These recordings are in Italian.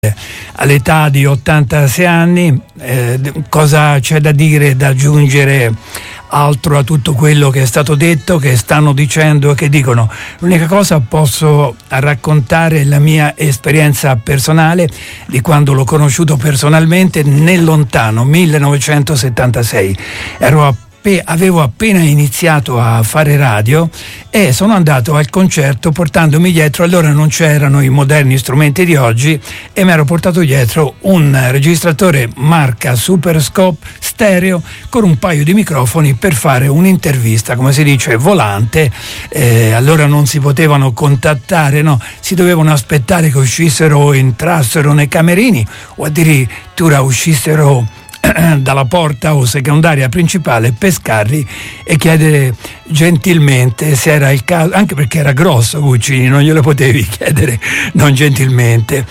all'età di 86 anni, cosa c'è da dire, da aggiungere altro a tutto quello che è stato detto, che stanno dicendo e che dicono? L'unica cosa, posso raccontare la mia esperienza personale di quando l'ho conosciuto personalmente nel lontano 1976. Avevo appena iniziato a fare radio e sono andato al concerto portandomi dietro, allora non c'erano i moderni strumenti di oggi, e mi ero portato dietro un registratore marca Superscope stereo con un paio di microfoni per fare un'intervista, come si dice, volante. Allora non si potevano contattare, no? Si dovevano aspettare che uscissero o entrassero nei camerini o addirittura uscissero dalla porta o secondaria principale, pescarli e chiedere gentilmente se era il caso, anche perché era grosso Guccini, non glielo potevi chiedere non gentilmente,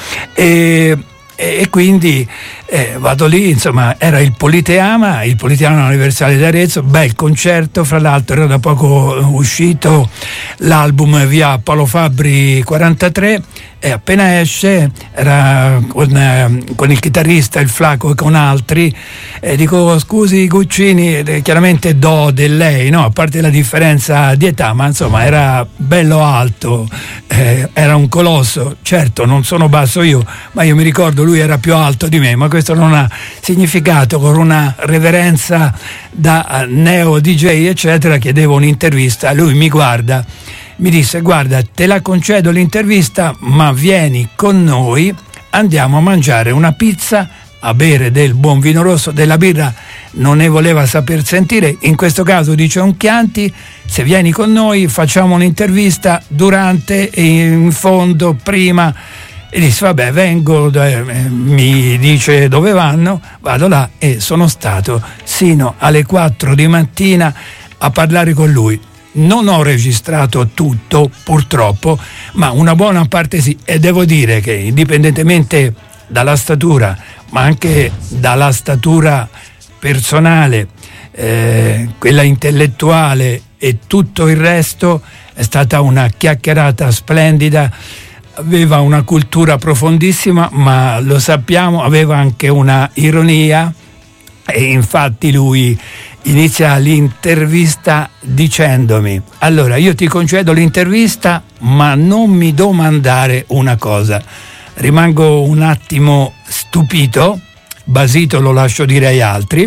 e quindi vado lì, insomma, era il Politeama Universale di Arezzo, bel concerto, fra l'altro era da poco uscito l'album via Paolo Fabbri 43, e appena esce era con il chitarrista, il Flaco, e con altri, e dico: scusi Guccini, chiaramente do del lei, no? A parte la differenza di età, ma insomma era bello alto, era un colosso. Certo, non sono basso io, ma io mi ricordo lui era più alto di me, ma questo non ha significato. Con una reverenza da neo DJ eccetera chiedevo un'intervista, lui mi guarda, mi disse: guarda, te la concedo l'intervista, ma vieni con noi, andiamo a mangiare una pizza, a bere del buon vino rosso, della birra non ne voleva saper sentire, in questo caso dice un Chianti, se vieni con noi facciamo un'intervista durante e in fondo prima. E disse: vabbè, vengo, mi dice dove vanno, vado là, e sono stato sino alle 4 di mattina a parlare con lui. Non ho registrato tutto, purtroppo, ma una buona parte sì, e devo dire che indipendentemente dalla statura, ma anche dalla statura personale, quella intellettuale e tutto il resto, è stata una chiacchierata splendida. Aveva una cultura profondissima, ma lo sappiamo, aveva anche una ironia, e infatti lui inizia l'intervista dicendomi: allora, io ti concedo l'intervista, ma non mi domandare una cosa. Rimango un attimo stupito, basito, lo lascio dire agli altri,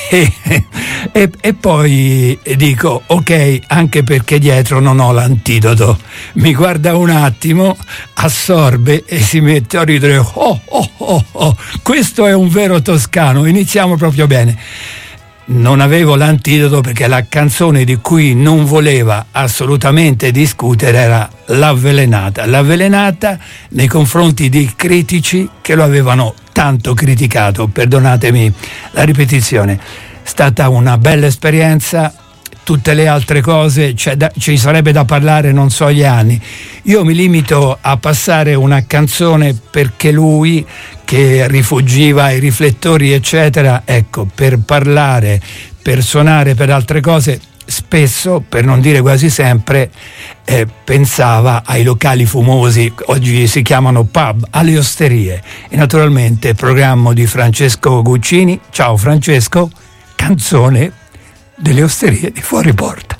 e poi dico: ok, anche perché dietro non ho l'antidoto. Mi guarda un attimo, assorbe e si mette a ridere. Questo è un vero toscano, iniziamo proprio bene. Non avevo l'antidoto perché la canzone di cui non voleva assolutamente discutere era L'Avvelenata nei confronti di critici che lo avevano tanto criticato, perdonatemi la ripetizione. È stata una bella esperienza. Tutte le altre cose ci sarebbe da parlare non so gli anni. Io mi limito a passare una canzone perché lui, che rifuggiva i riflettori eccetera, ecco, per parlare, per suonare, per altre cose, spesso, per non dire quasi sempre, pensava ai locali fumosi, oggi si chiamano pub, alle osterie. E naturalmente programma di Francesco Guccini. Ciao Francesco, canzone delle osterie di fuori porta.